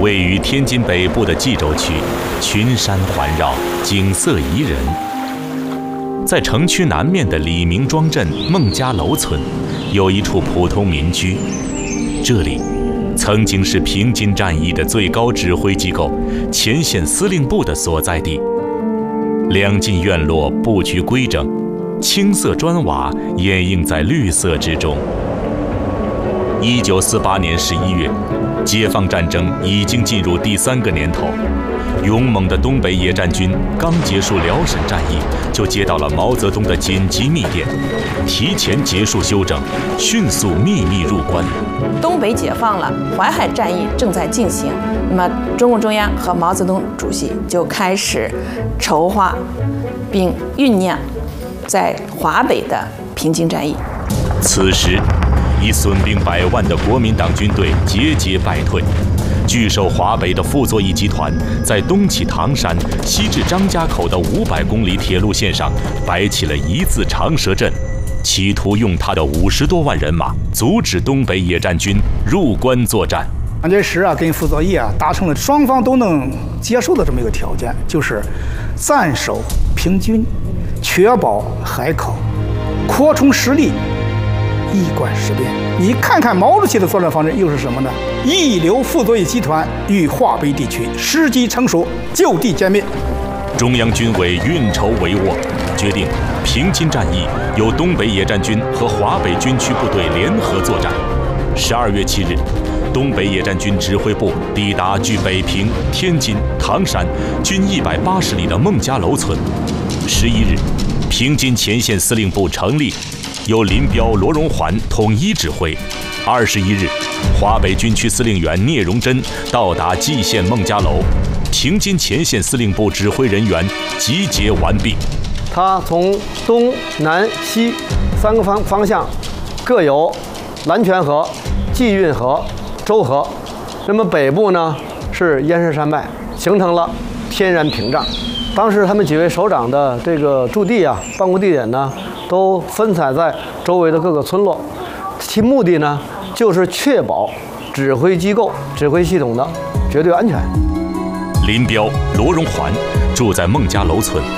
位于天津北部的冀州区，群山环绕，景色宜人。在城区南面的李明庄镇孟家楼村，有一处普通民居，这里曾经是平津战役的最高指挥机构前线司令部的所在地。两进院落布局规整，青色砖瓦掩映在绿色之中。1948年11月，解放战争已经进入第3个年头，勇猛的东北野战军刚结束辽沈战役，就接到了毛泽东的紧急密电，提前结束休整，迅速秘密入关。 东北解放了，淮海战役正在进行，那么中共中央和毛泽东主席就开始筹划并酝酿在华北的平津战役。 此时，已损兵100万的国民党军队节节败退，据守华北的傅作义集团在东起唐山、西至张家口的500公里铁路线上摆起了一字长蛇阵，企图用他的50多万人马阻止东北野战军入关作战。 蒋介石跟傅作义达成了双方都能接受的这么一个条件，就是暂守平津，确保海口，扩充实力，一关事变。你看看毛主席的作战方针又是什么呢？一流傅作义集团与华北地区时机成熟，就地歼灭。 中央军委运筹帷幄，决定平津战役由东北野战军和华北军区部队联合作战。12月7日，东北野战军指挥部抵达距北平、天津、唐山均180里的孟家楼村。11日，平津前线司令部成立，由林彪、罗荣桓统一指挥。21日，华北军区司令员聂荣臻到达蓟县孟家楼，平津前线司令部指挥人员集结完毕。 他从东南西3个方向各有蓝泉河、济运河、周河，那么北部呢是燕山山脉，形成了天然屏障。当时他们几位首长的这个驻地办公地点呢，都分散在周围的各个村落，其目的呢就是确保指挥机构、指挥系统的绝对安全。 林彪、罗荣桓住在孟家楼村，